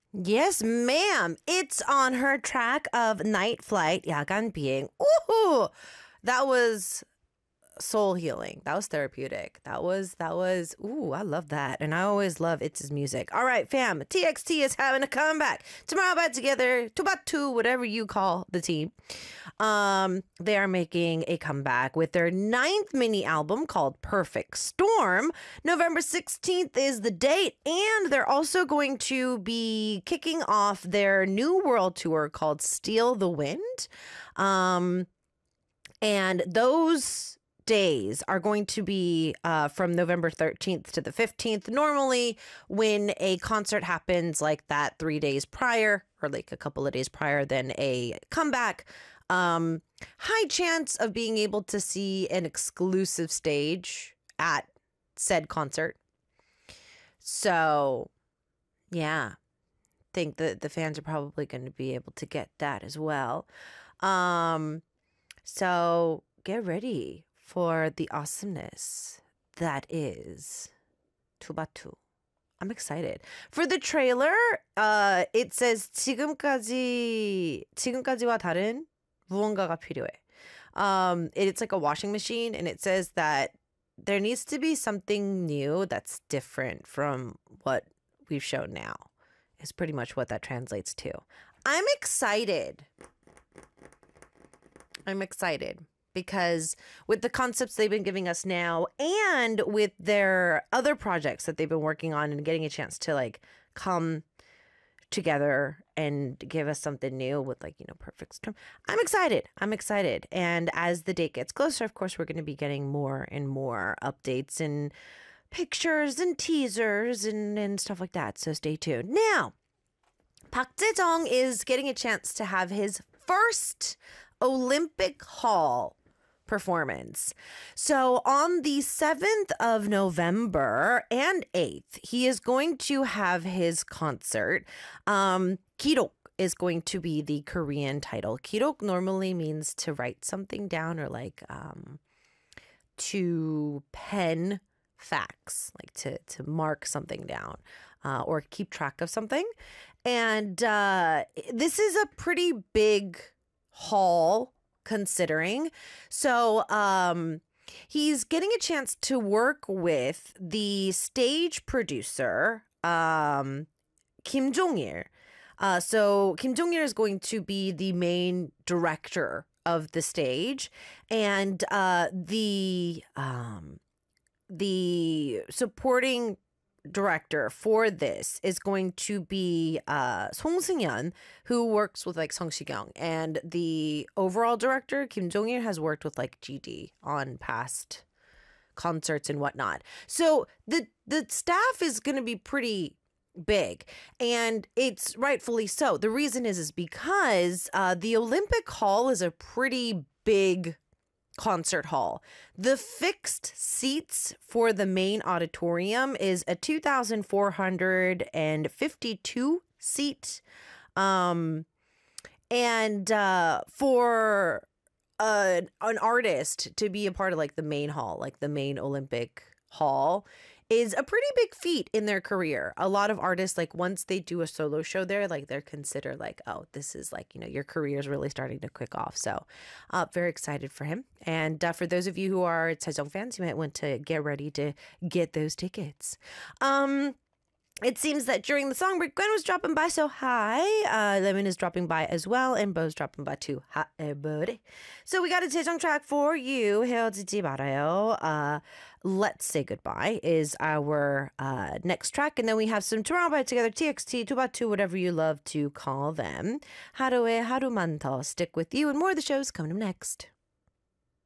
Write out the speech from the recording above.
Yes, ma'am. It's on her track of Night Flight, 야간 비행. Ooh, that was soul healing. That was therapeutic. That was ooh, I love that. And I always love It's music. All right, fam. TXT is having a comeback. Tomorrow back together, two, whatever you call the team. They are making a comeback with their 9th mini album called Perfect Storm. November 16th is the date, and they're also going to be kicking off their new world tour called Steal the Wind. And those days are going to be from November 13th to the 15th. Normally, when a concert happens like that 3 days prior or like a couple of days prior, then a comeback, high chance of being able to see an exclusive stage at said concert. So, yeah, think that the fans are probably going to be able to get that as well. So get ready for the awesomeness that is 투바투. I'm excited. For the trailer, it says 지금까지와 다른 무언가가 필요해. It's like a washing machine, and it says that there needs to be something new that's different from what we've shown now. Is pretty much what that translates to. I'm excited because with the concepts they've been giving us now and with their other projects that they've been working on and getting a chance to like come together and give us something new with like, Perfect Storm. I'm excited. And as the date gets closer, of course, we're going to be getting more and more updates and pictures and teasers and stuff like that. So stay tuned. Now, Park Jae-jung is getting a chance to have his first Olympic Hall performance. So on the 7th of November and 8th, he is going to have his concert. Kirok is going to be the Korean title. Kirok normally means to write something down or like to pen facts, like to mark something down or keep track of something. And this is a pretty big haul considering. So he's getting a chance to work with the stage producer, Kim Jong-il. So Kim Jong-il is going to be the main director of the stage, and the supporting director for this is going to be Song Seung-yeon, who works with like Song Si-kyung, and the overall director Kim Jong-il has worked with like GD on past concerts and whatnot. So the staff is going to be pretty big, and it's rightfully so. The reason is because the Olympic Hall is a pretty big concert hall. The fixed seats for the main auditorium is a 2,452 seat. And for an artist to be a part of like the main hall, like the main Olympic hall, is a pretty big feat in their career. A lot of artists, like once they do a solo show there, like they're considered like, oh, this is like, your career is really starting to kick off. So very excited for him. And for those of you who are Taejong fans, you might want to get ready to get those tickets. It seems that during the song break, Gwen was dropping by, so hi. Lemon is dropping by as well, and Bo's dropping by too. Hi, everybody. So we got a Taejong track for you. 헤어지지 말아요. Let's Say Goodbye is our next track, and then we have some Tomorrow by Together, TXT, 투바투, whatever you love to call them. 하루에 하루만 더 stick with you, and more of the shows coming up next.